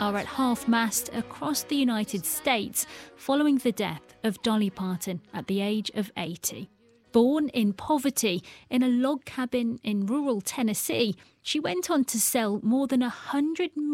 are at half-mast across the United States following the death of Dolly Parton at the age of 80. Born in poverty in a log cabin in rural Tennessee, she went on to sell more than 100